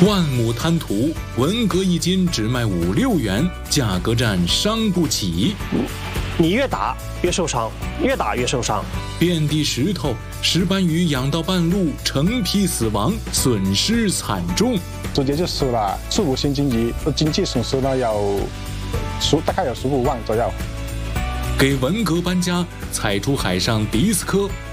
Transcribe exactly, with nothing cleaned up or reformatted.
万亩滩涂，文革一斤只卖五六元，价格战伤不起。 你越打越受伤，越打越受伤。 遍地石头，石斑鱼养到半路成批死亡，损失惨重。 直接就输了，数五星经济经济损失呢有十大概有十五万左右。 给文革搬家踩出海上迪斯科。